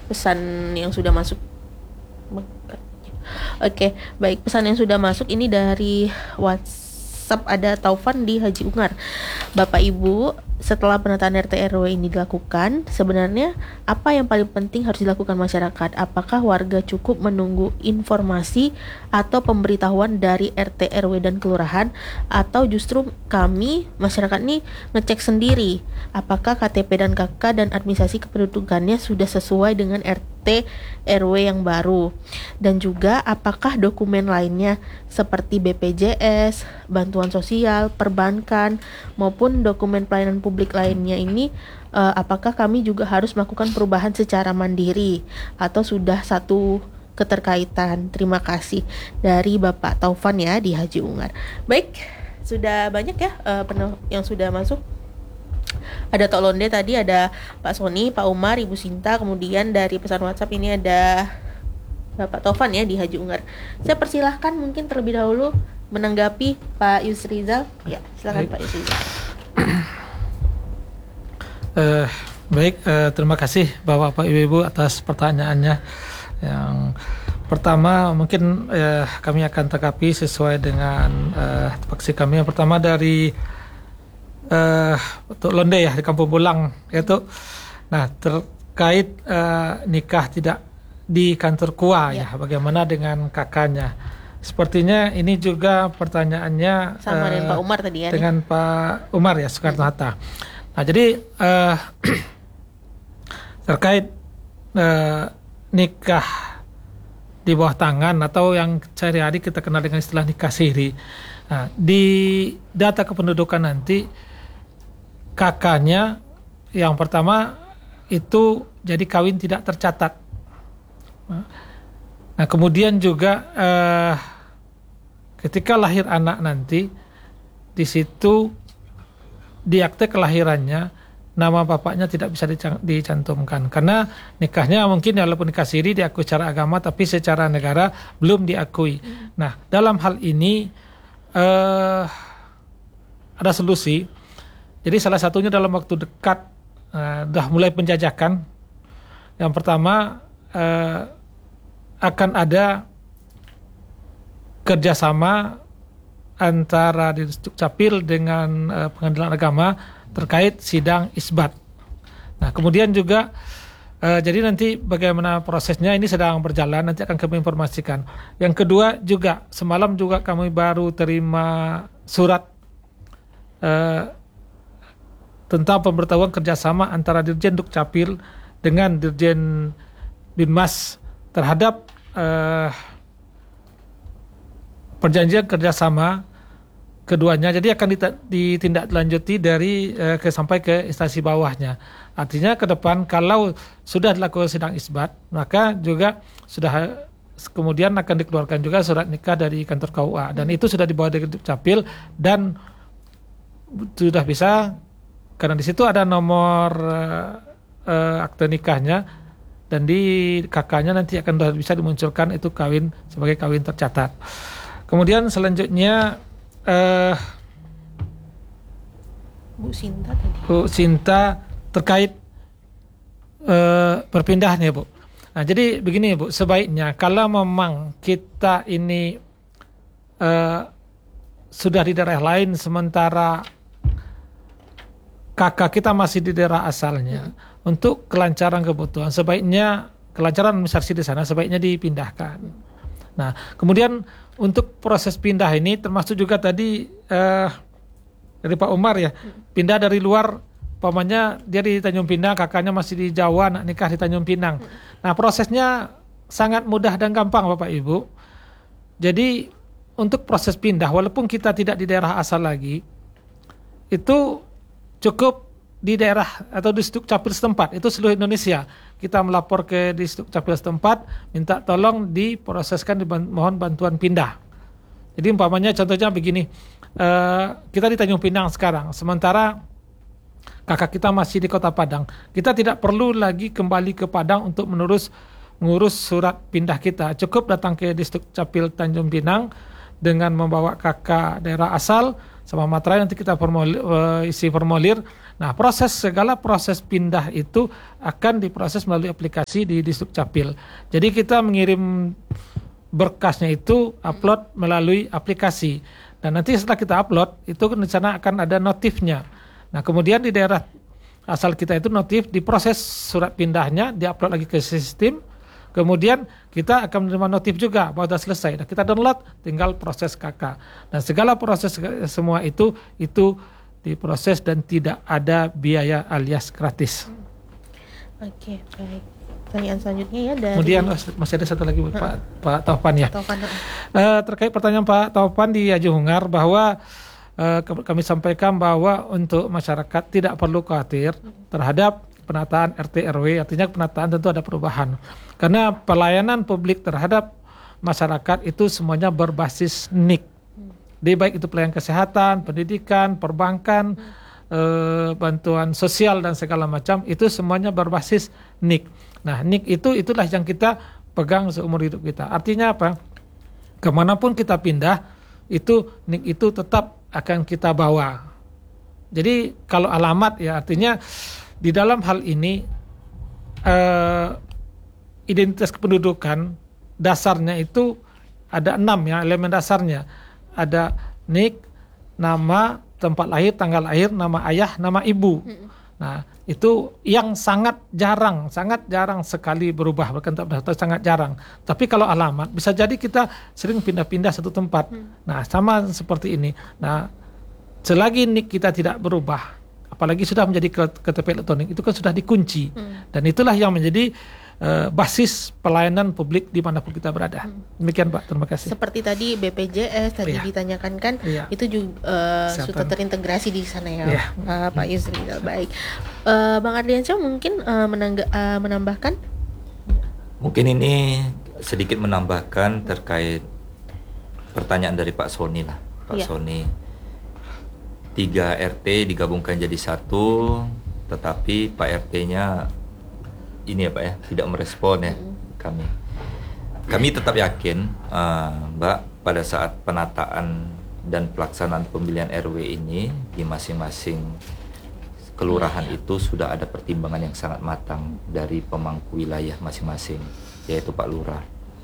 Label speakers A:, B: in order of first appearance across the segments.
A: pesan yang sudah masuk. Oke, baik, pesan yang sudah masuk ini dari WhatsApp, ada Taufan di Haji Ungar. Bapak Ibu, setelah penataan RT RW ini dilakukan, sebenarnya apa yang paling penting harus dilakukan masyarakat? Apakah warga cukup menunggu informasi atau pemberitahuan dari RT RW dan kelurahan, atau justru kami masyarakat ini ngecek sendiri apakah KTP dan KK dan administrasi kependudukannya sudah sesuai dengan RT RW yang baru, dan juga apakah dokumen lainnya seperti BPJS, bantuan sosial, perbankan maupun dokumen pelayanan publik lainnya ini, apakah kami juga harus melakukan perubahan secara mandiri atau sudah satu keterkaitan. Terima kasih, dari Bapak Taufan ya di Haji Ungar. Baik, sudah banyak ya yang sudah masuk. Ada Tok Londe tadi, ada Pak Sony, Pak Umar, Ibu Sinta, kemudian dari pesan WhatsApp ini ada Bapak Taufan ya di Haji Ungar. Saya persilahkan mungkin terlebih dahulu menanggapi Pak Yusrizal. Ya, silakan Pak Yusrizal.
B: Baik, terima kasih Bapak Ibu atas pertanyaannya. Yang pertama mungkin kami akan tanggapi sesuai dengan faksi kami. Yang pertama dari Tok Londe ya di Kampung Bulang yaitu, nah terkait nikah tidak di kantor KUA ya, bagaimana dengan kakaknya? Sepertinya ini juga pertanyaannya
A: sama dengan Pak Umar tadi ya.
B: Dengan Pak Umar ya, Soekarno Hatta. Nah jadi terkait nikah di bawah tangan atau yang sehari-hari kita kenal dengan istilah nikah siri. Nah, di data kependudukan nanti kakaknya yang pertama itu jadi kawin tidak tercatat. Nah kemudian juga ketika lahir anak nanti di situ di akte kelahirannya nama bapaknya tidak bisa dicantumkan karena nikahnya mungkin walaupun nikah siri diakui secara agama tapi secara negara belum diakui. Nah dalam hal ini ada solusi. Jadi salah satunya dalam waktu dekat sudah mulai penjajakan. Yang pertama akan ada kerjasama antara di Dukcapil dengan pengadilan agama terkait sidang isbat. Nah kemudian juga jadi nanti bagaimana prosesnya ini sedang berjalan, nanti akan kami informasikan. Yang kedua juga semalam juga kami baru terima surat tentang pemberitahuan kerjasama antara Dirjen Dukcapil dengan Dirjen Binmas terhadap perjanjian kerjasama keduanya. Jadi akan ditindaklanjuti dari sampai ke instansi bawahnya. Artinya ke depan kalau sudah dilakukan sidang isbat, maka juga sudah kemudian akan dikeluarkan juga surat nikah dari kantor KUA dan itu sudah dibawa dari Dukcapil dan sudah bisa. Karena di situ ada nomor akte nikahnya dan di kakaknya nanti akan bisa dimunculkan itu kawin sebagai kawin tercatat. Kemudian selanjutnya
A: Bu Sinta tadi.
B: Bu Sinta terkait perpindahannya Bu. Nah jadi begini Bu, sebaiknya kalau memang kita ini sudah di daerah lain sementara kakak kita masih di daerah asalnya, untuk kelancaran kebutuhan sebaiknya kelancaran administrasi di sana sebaiknya dipindahkan. Nah kemudian untuk proses pindah ini termasuk juga tadi dari Pak Umar ya, pindah dari luar, pamannya dia di Tanjung Pinang, kakaknya masih di Jawa, anak nikah di Tanjung Pinang. Nah prosesnya sangat mudah dan gampang Bapak Ibu. Jadi untuk proses pindah walaupun kita tidak di daerah asal lagi, itu cukup di daerah atau di Dukcapil setempat, itu seluruh Indonesia. Kita melapor ke di Dukcapil setempat, minta tolong diproseskan, mohon bantuan pindah. Jadi umpamanya contohnya begini, kita di Tanjung Pinang sekarang, sementara kakak kita masih di Kota Padang, kita tidak perlu lagi kembali ke Padang untuk mengurus surat pindah kita. Cukup datang ke Dukcapil Tanjung Pinang dengan membawa kakak daerah asal sama materai, nanti kita isi formulir Nah, segala proses pindah itu akan diproses melalui aplikasi di Disdukcapil. Jadi kita mengirim berkasnya itu upload melalui aplikasi. Dan nanti setelah kita upload, itu di sana akan ada notifnya. Nah, kemudian di daerah asal kita itu notif, diproses surat pindahnya, diupload lagi ke sistem. Kemudian kita akan menerima notif juga bahwa sudah selesai. Nah, kita download, tinggal proses KK. Dan segala proses semua itu diproses dan tidak ada biaya alias gratis.
A: Oke, baik. Pertanyaan selanjutnya ya dari...
B: Kemudian masih ada satu lagi Pak Taufan ya. Terkait pertanyaan Pak Taufan di Haji Hungar bahwa kami sampaikan bahwa untuk masyarakat tidak perlu khawatir terhadap penataan RT RW, artinya penataan tentu ada perubahan. Karena pelayanan publik terhadap masyarakat itu semuanya berbasis NIK. Jadi baik itu pelayanan kesehatan, pendidikan, perbankan, bantuan sosial dan segala macam itu semuanya berbasis NIK. Nah, NIK itulah yang kita pegang seumur hidup kita. Artinya apa? Kemanapun kita pindah, itu NIK itu tetap akan kita bawa. Jadi kalau alamat ya artinya di dalam hal ini identitas kependudukan dasarnya itu ada 6 ya, elemen dasarnya. Ada NIK, nama, tempat lahir, tanggal lahir, nama ayah, nama ibu. Nah, itu yang sangat jarang sekali berubah, bahkan sangat jarang. Tapi kalau alamat, bisa jadi kita sering pindah-pindah satu tempat. Nah, sama seperti ini. Nah, selagi NIK kita tidak berubah, apalagi sudah menjadi KTP elektronik, itu kan sudah dikunci. Dan itulah yang menjadi basis pelayanan publik dimanapun kita berada. Demikian Pak, terima kasih.
A: Seperti tadi BPJS tadi ditanyakan kan, itu juga sudah terintegrasi di sana ya, Pak Yusri. Baik, Bang Ardiansyah mungkin menambahkan?
C: Mungkin ini sedikit menambahkan terkait pertanyaan dari Pak Sony lah, Pak Sony. 3 RT digabungkan jadi 1, tetapi Pak RT-nya ini ya Pak ya, tidak merespon ya kami. Kami tetap yakin Mbak, pada saat penataan dan pelaksanaan pemilihan RW ini di masing-masing kelurahan itu sudah ada pertimbangan yang sangat matang dari pemangku wilayah masing-masing, yaitu Pak Lurah.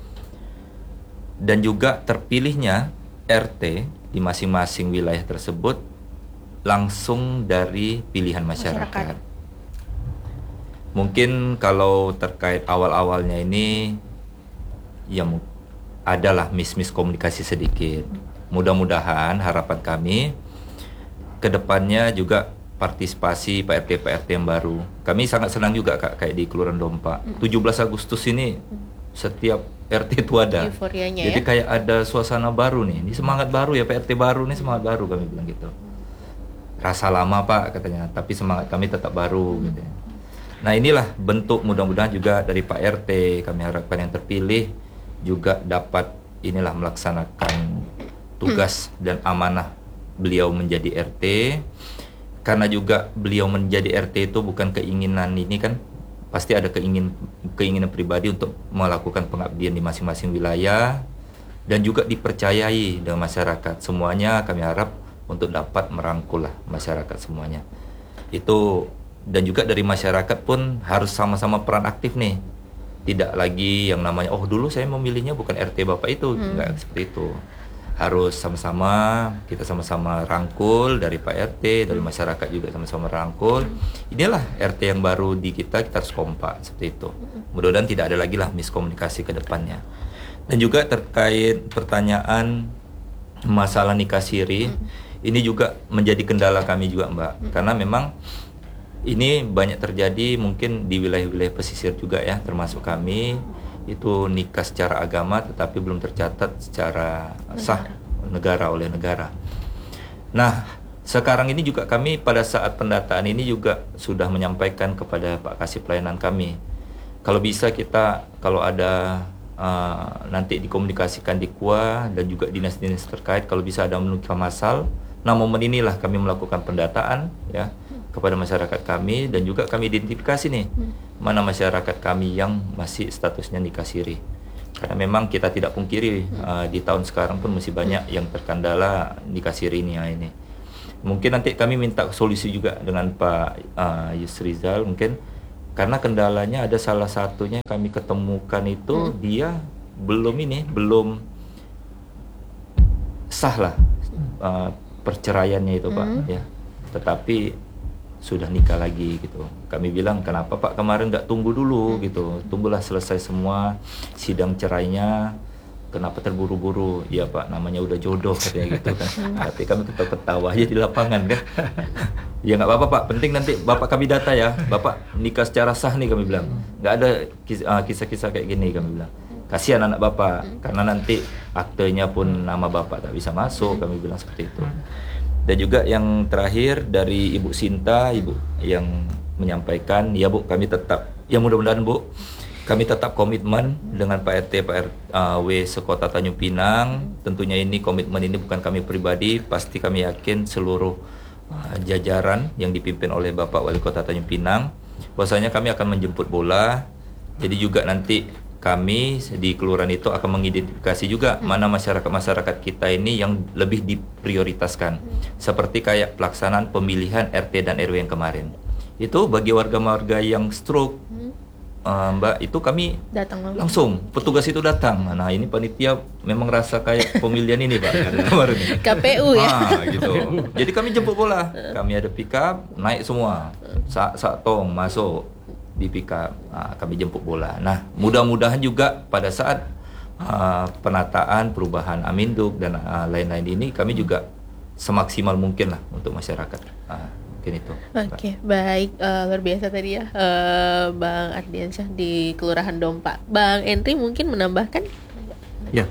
C: Dan juga terpilihnya RT di masing-masing wilayah tersebut langsung dari pilihan masyarakat. Mungkin kalau terkait awal-awalnya ini ya adalah miskomunikasi sedikit. Mudah-mudahan harapan kami ke depannya juga partisipasi Pak RT yang baru. Kami sangat senang juga Kak, kayak di Kelurahan Dompa. 17 Agustus ini setiap RT itu ada.
A: Euforianya,
C: jadi kayak ada suasana baru nih. Ini semangat baru ya, Pak RT baru nih, semangat baru, kami bilang gitu. Rasa lama Pak katanya, tapi semangat kami tetap baru gitu. Nah, inilah bentuk, mudah-mudahan juga dari Pak RT, kami harapkan yang terpilih juga dapat inilah melaksanakan tugas dan amanah beliau menjadi RT. Karena juga beliau menjadi RT itu bukan keinginan ini kan, pasti ada keinginan pribadi untuk melakukan pengabdian di masing-masing wilayah dan juga dipercayai dengan masyarakat. Semuanya kami harap untuk dapat merangkul lah masyarakat semuanya. Itu. Dan juga dari masyarakat pun harus sama-sama peran aktif nih. Tidak lagi yang namanya, oh dulu saya memilihnya bukan RT Bapak itu. Enggak seperti itu. Harus sama-sama, kita sama-sama rangkul dari Pak RT, dari masyarakat juga sama-sama rangkul. Inilah RT yang baru di kita harus kompak seperti itu. Mudah-mudahan tidak ada lagi lah miskomunikasi ke depannya. Dan juga terkait pertanyaan masalah nikah siri, ini juga menjadi kendala kami juga Mbak. Karena memang ini banyak terjadi mungkin di wilayah-wilayah pesisir juga ya, termasuk kami itu nikah secara agama tetapi belum tercatat secara sah negara oleh negara. Nah, sekarang ini juga kami pada saat pendataan ini juga sudah menyampaikan kepada Pak Kasih Pelayanan kami. Kalau bisa kita, kalau ada nanti dikomunikasikan di KUA dan juga dinas-dinas terkait, kalau bisa ada menikah massal. Nah, momen inilah kami melakukan pendataan ya kepada masyarakat kami dan juga kami identifikasi nih mana masyarakat kami yang masih statusnya nikah siri. Karena memang kita tidak pungkiri di tahun sekarang pun masih banyak yang terkendala nikah siri ini. Mungkin nanti kami minta solusi juga dengan Pak Yusrizal mungkin, karena kendalanya ada salah satunya yang kami ketemukan itu dia belum sah lah perceraiannya itu Pak ya, tetapi sudah nikah lagi gitu. Kami bilang kenapa Pak kemarin nggak tunggu dulu gitu, tunggulah selesai semua sidang cerainya, kenapa terburu-buru? Ya Pak, namanya udah jodoh katanya gitu kan. Tapi kami ketawa aja di lapangan kan. Ya nggak apa-apa Pak, penting nanti Bapak kami data ya, Bapak nikah secara sah nih kami bilang. Nggak ada kisah-kisah kayak gini kami bilang. Kasihan anak Bapak, karena nanti aktenya pun nama Bapak tak bisa masuk, kami bilang seperti itu. Dan juga yang terakhir dari Ibu Sinta, Ibu yang menyampaikan, ya Bu, kami tetap, ya mudah-mudahan Bu, kami tetap komitmen dengan Pak RT, Pak RW sekota Tanjung Pinang. Tentunya ini komitmen ini bukan kami pribadi, pasti kami yakin seluruh jajaran yang dipimpin oleh Bapak Wali Kota Tanjung Pinang, bahwasanya kami akan menjemput bola. Jadi juga nanti kami di kelurahan itu akan mengidentifikasi juga mana masyarakat kita ini yang lebih diprioritaskan. Seperti kayak pelaksanaan pemilihan RT dan RW yang kemarin. Itu bagi warga-warga yang stroke, Mbak, itu kami
A: Datang
C: langsung petugas itu datang. Nah, ini panitia memang rasa kayak pemilihan ini Pak kemarin ini.
A: KPU ya.
C: Gitu. Jadi kami jemput bola. Kami ada pick up, naik semua. Tong masuk di pick up. Nah, kami jemput bola. Nah, mudah-mudahan juga pada saat penataan perubahan Aminduk dan lain-lain ini kami juga semaksimal mungkin lah untuk masyarakat. Mungkin itu.
A: Oke, baik, luar biasa tadi ya, Bang Ardiansyah di Kelurahan Dompa. Bang Entri mungkin menambahkan?
D: Ya,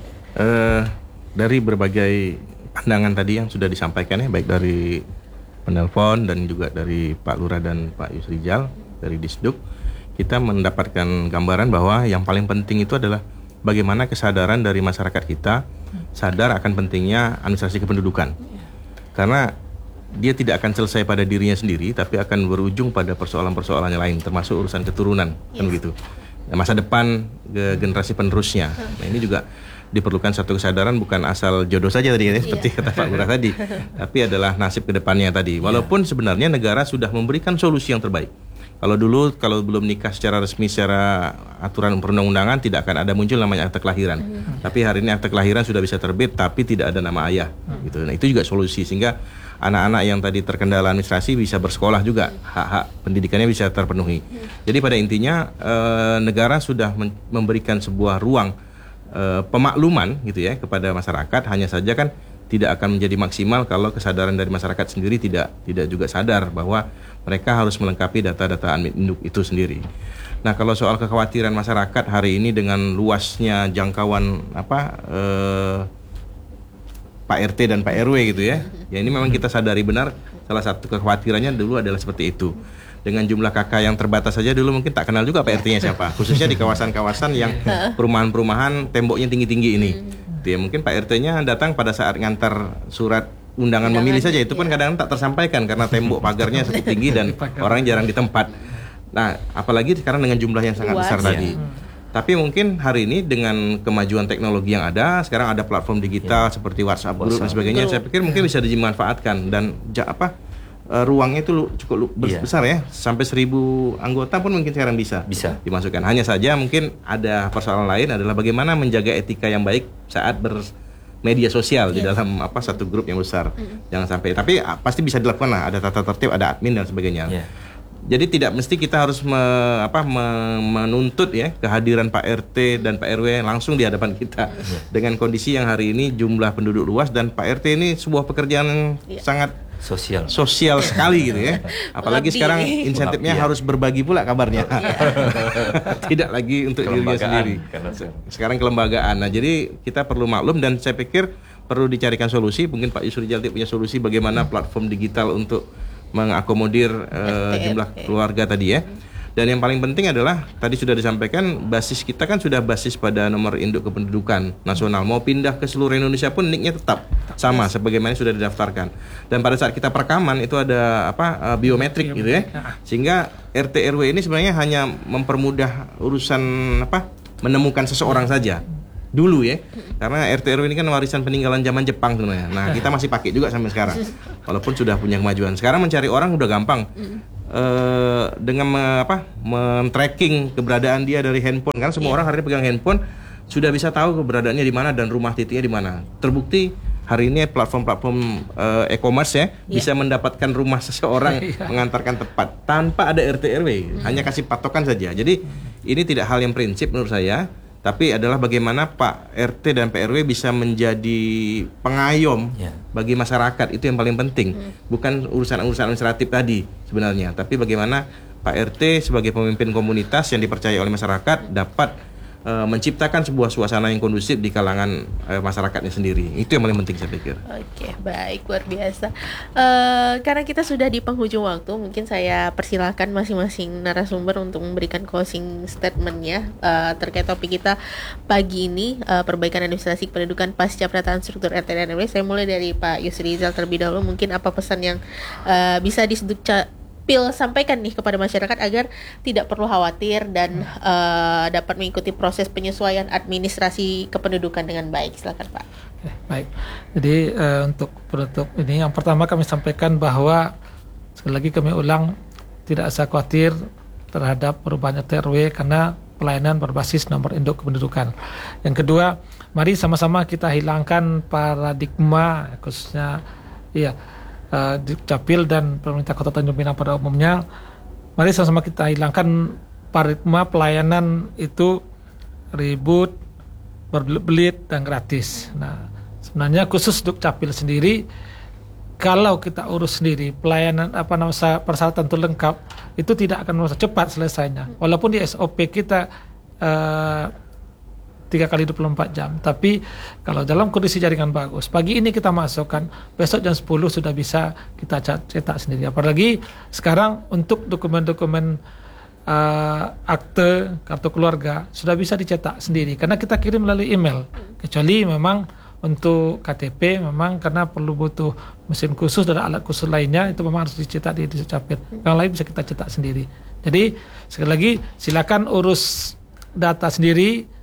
D: dari berbagai pandangan tadi yang sudah disampaikan ya, baik dari penelpon dan juga dari Pak Lurah dan Pak Yusrizal dari Disduk, kita mendapatkan gambaran bahwa yang paling penting itu adalah bagaimana kesadaran dari masyarakat kita sadar akan pentingnya administrasi kependudukan. Karena dia tidak akan selesai pada dirinya sendiri, tapi akan berujung pada persoalan-persoalan yang lain, termasuk urusan keturunan, kan begitu. Masa depan generasi penerusnya. Nah, ini juga diperlukan satu kesadaran, bukan asal jodoh saja tadi ya, seperti kata Pak Lurah tadi, tapi adalah nasib kedepannya tadi. Walaupun sebenarnya negara sudah memberikan solusi yang terbaik. Kalau dulu, kalau belum nikah secara resmi, secara aturan perundang-undangan, tidak akan ada muncul namanya akte kelahiran. Tapi hari ini akte kelahiran sudah bisa terbit, tapi tidak ada nama ayah. Gitu. Nah, itu juga solusi, sehingga anak-anak yang tadi terkendala administrasi bisa bersekolah juga, hak-hak pendidikannya bisa terpenuhi. Jadi pada intinya negara sudah memberikan sebuah ruang pemakluman gitu ya kepada masyarakat. Hanya saja kan tidak akan menjadi maksimal kalau kesadaran dari masyarakat sendiri tidak juga sadar bahwa mereka harus melengkapi data-data Aminduk itu sendiri. Nah, kalau soal kekhawatiran masyarakat hari ini dengan luasnya jangkauan Pak RT dan Pak RW gitu ya. Ya ini memang kita sadari benar, salah satu kekhawatirannya dulu adalah seperti itu. Dengan jumlah kakak yang terbatas saja dulu mungkin tak kenal juga Pak RT-nya siapa. Khususnya di kawasan-kawasan yang perumahan-perumahan temboknya tinggi-tinggi ini. Ya mungkin Pak RT-nya datang pada saat ngantar surat undangan memilih saja, itu pun kadang tak tersampaikan karena tembok pagarnya cukup tinggi dan orang jarang di tempat. Nah, apalagi sekarang dengan jumlah yang sangat besar tadi. Tapi mungkin hari ini dengan kemajuan teknologi yang ada, sekarang ada platform digital seperti WhatsApp group dan sebagainya, saya pikir mungkin bisa dimanfaatkan dan ruangnya itu cukup besar ya, sampai 1.000 anggota pun mungkin sekarang bisa dimasukkan. Hanya saja mungkin ada persoalan lain adalah bagaimana menjaga etika yang baik saat bermedia sosial di dalam satu grup yang besar. Jangan sampai, tapi pasti bisa dilakukan lah, ada tata tertib, ada admin dan sebagainya. Jadi tidak mesti kita harus menuntut ya kehadiran Pak RT dan Pak RW langsung di hadapan kita. Dengan kondisi yang hari ini jumlah penduduk luas dan Pak RT ini sebuah pekerjaan yang sangat sosial sekali gitu ya. Apalagi sekarang insentifnya harus berbagi pula kabarnya. Tidak lagi untuk dirinya sendiri. Sekarang kelembagaan. Nah, jadi kita perlu maklum dan saya pikir perlu dicarikan solusi. Mungkin Pak Yusrizal punya solusi bagaimana platform digital untuk mengakomodir jumlah keluarga tadi ya. Dan yang paling penting adalah tadi sudah disampaikan, basis kita kan sudah basis pada nomor induk kependudukan nasional. Mau pindah ke seluruh Indonesia pun NIK-nya tetap sama sebagaimana sudah didaftarkan. Dan pada saat kita perekaman itu ada biometrik gitu ya. Sehingga RT RW ini sebenarnya hanya mempermudah urusan menemukan seseorang saja. dulu ya. Karena RT RW ini kan warisan peninggalan zaman Jepang sebenarnya. Nah, kita masih pakai juga sampai sekarang. Walaupun sudah punya kemajuan. Sekarang mencari orang udah gampang. Dengan men-tracking keberadaan dia dari handphone. Kan semua orang hari ini pegang handphone sudah bisa tahu keberadaannya di mana dan rumah titiknya di mana. Terbukti hari ini platform-platform e-commerce ya bisa mendapatkan rumah seseorang mengantarkan tepat tanpa ada RT RW, hanya kasih patokan saja. Jadi ini tidak hal yang prinsip menurut saya, tapi adalah bagaimana Pak RT dan Pak RW bisa menjadi pengayom bagi masyarakat. Itu yang paling penting. Bukan urusan-urusan administratif tadi sebenarnya, tapi bagaimana Pak RT sebagai pemimpin komunitas yang dipercaya oleh masyarakat dapat menciptakan sebuah suasana yang kondusif di kalangan masyarakatnya sendiri. Itu yang paling penting saya pikir.
A: Oke, baik, luar biasa. Karena kita sudah di penghujung waktu, mungkin saya persilahkan masing-masing narasumber untuk memberikan closing statement-nya terkait topik kita pagi ini, perbaikan administrasi kependudukan pasca penataan struktur RT dan RW. Saya mulai dari Pak Yusrizal terlebih dahulu. Mungkin apa pesan yang bisa sampaikan nih kepada masyarakat agar tidak perlu khawatir dan dapat mengikuti proses penyesuaian administrasi kependudukan dengan baik. Silakan Pak.
B: Baik. Jadi untuk penutup ini yang pertama kami sampaikan bahwa sekali lagi kami ulang tidak usah khawatir terhadap perubahan RT RW karena pelayanan berbasis nomor induk kependudukan. Yang kedua, mari sama-sama kita hilangkan paradigma khususnya Dukcapil dan pemerintah Kota Tanjung Pinang pada umumnya. Mari sama-sama kita hilangkan paradigma pelayanan itu ribut, berbelit-belit dan gratis. Nah, sebenarnya khusus Dukcapil sendiri, kalau kita urus sendiri pelayanan persyaratan itu lengkap, itu tidak akan cepat selesainya. Walaupun di SOP kita 3 kali 24 jam. Tapi kalau dalam kondisi jaringan bagus, pagi ini kita masukkan, besok jam 10 sudah bisa kita cetak sendiri. Apalagi sekarang untuk dokumen-dokumen akte, kartu keluarga sudah bisa dicetak sendiri karena kita kirim melalui email. Kecuali memang untuk KTP memang karena perlu butuh mesin khusus dan alat khusus lainnya, itu memang harus dicetak di Dukcapil. Yang lain bisa kita cetak sendiri. Jadi sekali lagi silakan urus data sendiri.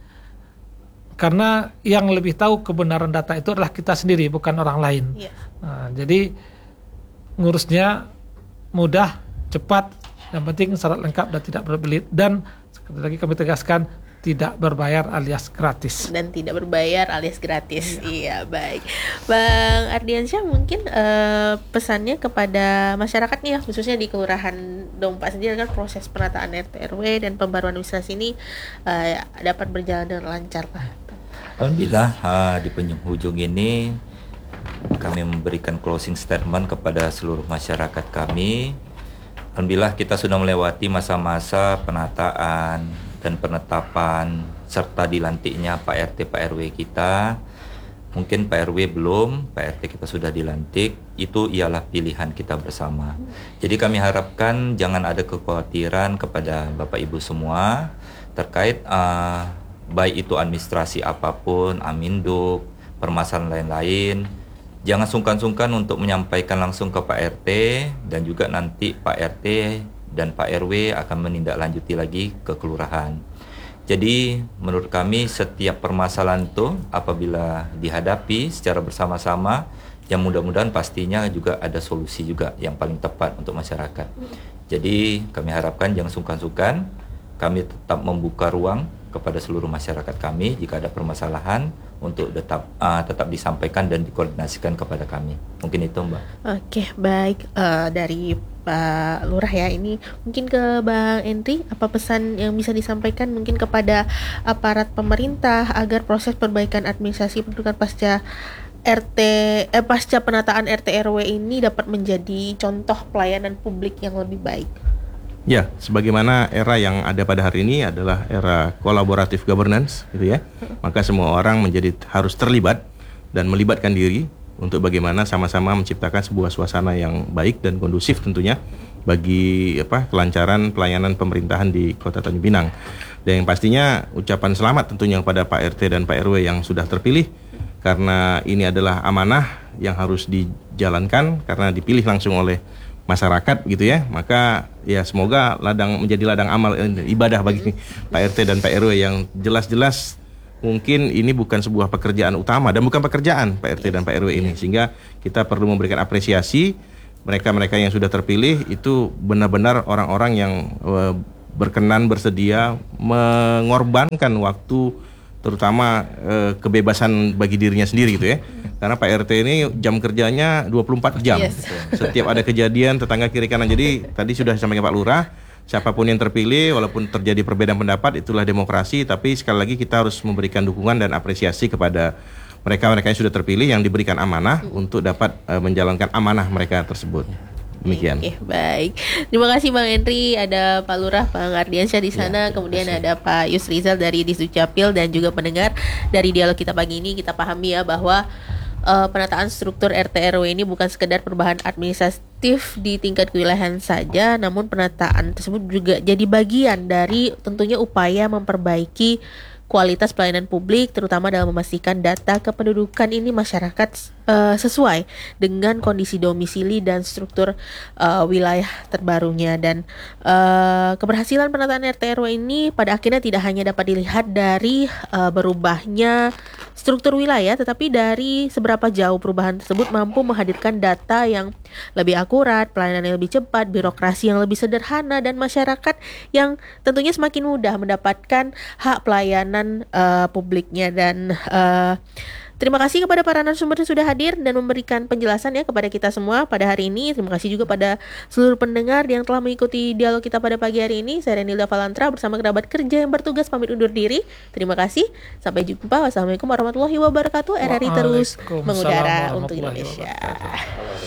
B: Karena yang lebih tahu kebenaran data itu adalah kita sendiri, bukan orang lain. Nah, jadi ngurusnya mudah, cepat, yang penting syarat lengkap dan tidak berbelit. Dan sekali lagi kami tegaskan, tidak berbayar alias gratis.
A: Dan tidak berbayar alias gratis. Iya, baik. Bang Ardiansyah, mungkin pesannya kepada masyarakat nih ya, khususnya di Kelurahan Dompa sendiri kan proses penataan RT RW dan pembaruan administrasi ini dapat berjalan dengan lancar Pak.
C: Alhamdulillah di penghujung ini kami memberikan closing statement kepada seluruh masyarakat kami. Alhamdulillah kita sudah melewati masa-masa penataan dan penetapan serta dilantiknya Pak RT Pak RW kita. Mungkin Pak RW belum, Pak RT kita sudah dilantik. Itu ialah pilihan kita bersama. Jadi kami harapkan jangan ada kekhawatiran kepada Bapak Ibu semua terkait baik itu administrasi apapun, Aminduk, permasalahan lain-lain. Jangan sungkan-sungkan untuk menyampaikan langsung ke Pak RT dan juga nanti Pak RT dan Pak RW akan menindaklanjuti lagi ke kelurahan. Jadi menurut kami setiap permasalahan itu apabila dihadapi secara bersama-sama, yang mudah-mudahan pastinya juga ada solusi juga yang paling tepat untuk masyarakat. Jadi kami harapkan jangan sungkan-sungkan, kami tetap membuka ruang kepada seluruh masyarakat kami jika ada permasalahan untuk tetap disampaikan dan dikoordinasikan kepada kami. Mungkin itu Mbak.
A: Oke, baik. Dari Pak Lurah ya, ini mungkin ke Bang Henry, apa pesan yang bisa disampaikan mungkin kepada aparat pemerintah agar proses perbaikan administrasi pendudukan pasca penataan RT RW ini dapat menjadi contoh pelayanan publik yang lebih baik?
D: Ya, sebagaimana era yang ada pada hari ini adalah era collaborative governance, gitu ya. Maka semua orang harus terlibat dan melibatkan diri untuk bagaimana sama-sama menciptakan sebuah suasana yang baik dan kondusif tentunya bagi kelancaran pelayanan pemerintahan di Kota Tanjung Pinang. Dan yang pastinya ucapan selamat tentunya kepada Pak RT dan Pak RW yang sudah terpilih, karena ini adalah amanah yang harus dijalankan karena dipilih langsung oleh masyarakat gitu ya. Maka ya semoga menjadi ladang amal ibadah bagi Pak RT dan Pak RW yang jelas-jelas mungkin ini bukan sebuah pekerjaan utama dan bukan pekerjaan Pak RT dan Pak RW ini, sehingga kita perlu memberikan apresiasi mereka-mereka yang sudah terpilih itu benar-benar orang-orang yang berkenan bersedia mengorbankan waktu, terutama kebebasan bagi dirinya sendiri gitu ya. Karena Pak RT ini jam kerjanya 24 jam.
A: Yes.
D: Setiap ada kejadian tetangga kiri kanan. Jadi tadi sudah disampaikan Pak Lurah, siapapun yang terpilih walaupun terjadi perbedaan pendapat itulah demokrasi, tapi sekali lagi kita harus memberikan dukungan dan apresiasi kepada mereka-mereka yang sudah terpilih yang diberikan amanah untuk dapat menjalankan amanah mereka tersebut. Demikian.
A: Oke, baik. Terima kasih Bang Henry, ada Pak Lurah, Bang Ardiansyah di sana, kemudian ada Pak Yusrizal dari Disdukcapil dan juga pendengar. Dari dialog kita pagi ini kita pahami ya bahwa penataan struktur RT RW ini bukan sekedar perubahan administratif di tingkat kewilayahan saja, namun penataan tersebut juga jadi bagian dari tentunya upaya memperbaiki kualitas pelayanan publik, terutama dalam memastikan data kependudukan ini masyarakat sesuai dengan kondisi domisili dan struktur wilayah terbarunya. Dan keberhasilan penataan RT RW ini pada akhirnya tidak hanya dapat dilihat dari berubahnya struktur wilayah, tetapi dari seberapa jauh perubahan tersebut mampu menghadirkan data yang lebih akurat, pelayanan yang lebih cepat, birokrasi yang lebih sederhana, dan masyarakat yang tentunya semakin mudah mendapatkan hak pelayanan publiknya. Dan terima kasih kepada para narasumber yang sudah hadir dan memberikan penjelasan ya kepada kita semua pada hari ini. Terima kasih juga pada seluruh pendengar yang telah mengikuti dialog kita pada pagi hari ini. Saya Renilda Valantra bersama kerabat kerja yang bertugas pamit undur diri. Terima kasih. Sampai jumpa. Wassalamualaikum warahmatullahi wabarakatuh. RRI terus mengudara untuk Indonesia.